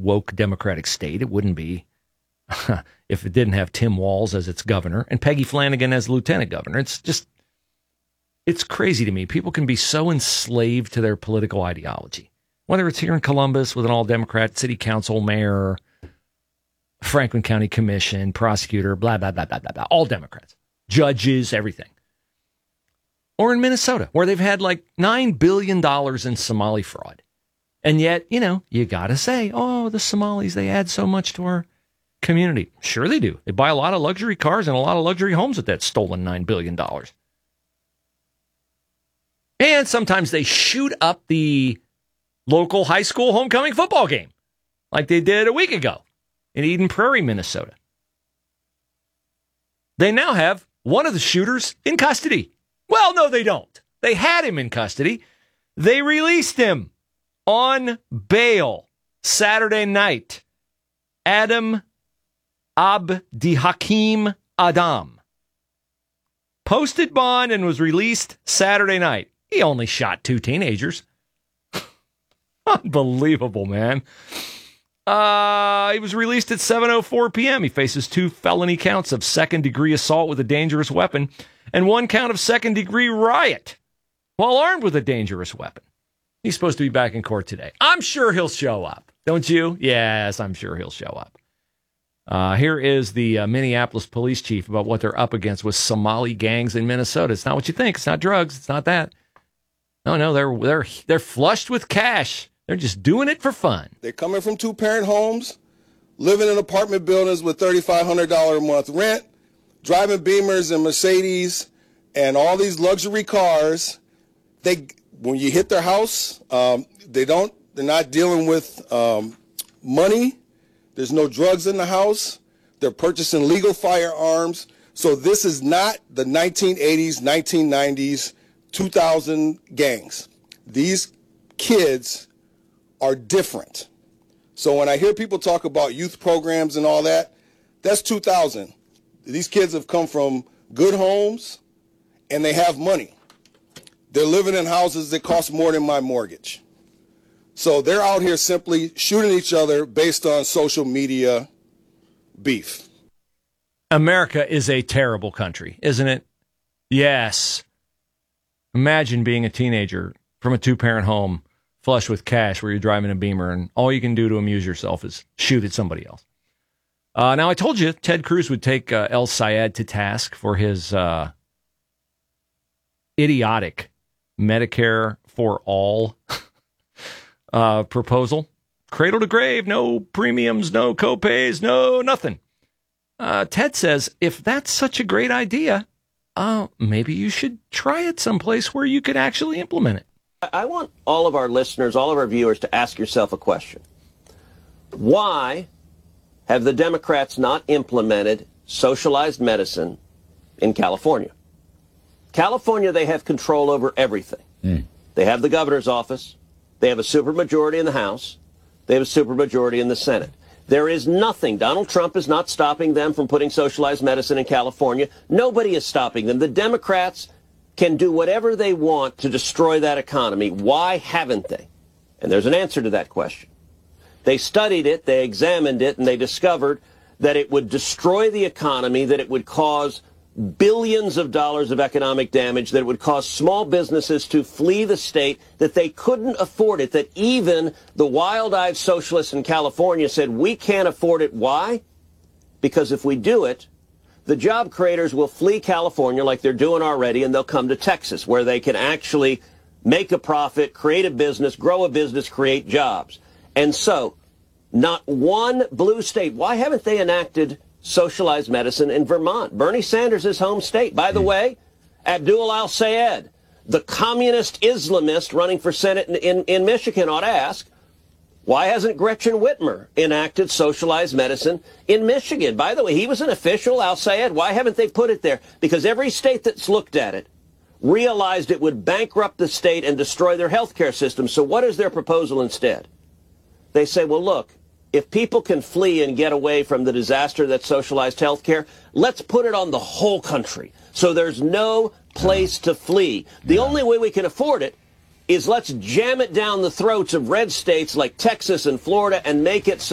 woke Democratic state. It wouldn't be if it didn't have Tim Walz as its governor and Peggy Flanagan as lieutenant governor. It's crazy to me. People can be so enslaved to their political ideology, whether it's here in Columbus with an all-Democrat city council, mayor, Franklin County Commission, prosecutor, blah, blah, blah, blah, blah, blah, all Democrats, judges, everything. Or in Minnesota, where they've had like $9 billion in Somali fraud. And yet, you got to say, oh, the Somalis, they add so much to our community. Sure they do. They buy a lot of luxury cars and a lot of luxury homes with that stolen $9 billion. And sometimes they shoot up the local high school homecoming football game, like they did a week ago in Eden Prairie, Minnesota. They now have one of the shooters in custody. Well, no, they don't. They had him in custody. They released him on bail Saturday night. Adam Abdihakim Adam posted bond and was released Saturday night. He only shot 2 teenagers. Unbelievable, man. He was released at 7:04 p.m. He faces 2 felony counts of second-degree assault with a dangerous weapon and 1 count of second-degree riot while armed with a dangerous weapon. He's supposed to be back in court today. I'm sure he'll show up. Don't you? Yes, I'm sure he'll show up. Here is the Minneapolis police chief about what they're up against with Somali gangs in Minnesota. It's not what you think. It's not drugs. It's not that. No, they're flushed with cash. They're just doing it for fun. They're coming from 2-parent homes, living in apartment buildings with $3,500 a month rent, driving Beamers and Mercedes and all these luxury cars. When you hit their house, they're not dealing with money. There's no drugs in the house. They're purchasing legal firearms. So this is not the 1980s, 1990s, 2000 gangs. These kids are different. So when I hear people talk about youth programs and all that, that's 2000. These kids have come from good homes and they have money. They're living in houses that cost more than my mortgage. So they're out here simply shooting each other based on social media beef. America is a terrible country, isn't it? Yes. Imagine being a teenager from a 2-parent home, flush with cash, where you're driving a Beamer, and all you can do to amuse yourself is shoot at somebody else. Now, I told you Ted Cruz would take El Sayed to task for his idiotic Medicare for all proposal. Cradle to grave, no premiums, no copays, no nothing. Ted says, if that's such a great idea, maybe you should try it someplace where you could actually implement it. I want all of our listeners, all of our viewers to ask yourself a question. Why have the Democrats not implemented socialized medicine in California? California, they have control over everything. They have the governor's office. They have a supermajority in the House. They have a supermajority in the Senate. There is nothing. Donald Trump is not stopping them from putting socialized medicine in California. Nobody is stopping them. The Democrats can do whatever they want to destroy that economy. Why haven't they? And there's an answer to that question. They studied it, they examined it, and they discovered that it would destroy the economy, that it would cause billions of dollars of economic damage, that it would cause small businesses to flee the state, that they couldn't afford it, that even the wild-eyed socialists in California said, we can't afford it. Why? Because if we do it, the job creators will flee California like they're doing already, and they'll come to Texas, where they can actually make a profit, create a business, grow a business, create jobs. And so, not one blue state, why haven't they enacted socialized medicine in Vermont? Bernie Sanders' home state. By the way, Abdul al-Sayed, the communist Islamist running for Senate in Michigan, ought to ask, why hasn't Gretchen Whitmer enacted socialized medicine in Michigan? By the way, he was an official, al-Sayed. Why haven't they put it there? Because every state that's looked at it realized it would bankrupt the state and destroy their health care system. So what is their proposal instead? They say, well, look, if people can flee and get away from the disaster that's socialized health care, let's put it on the whole country so there's no place to flee. The only way we can afford it is let's jam it down the throats of red states like Texas and Florida and make it so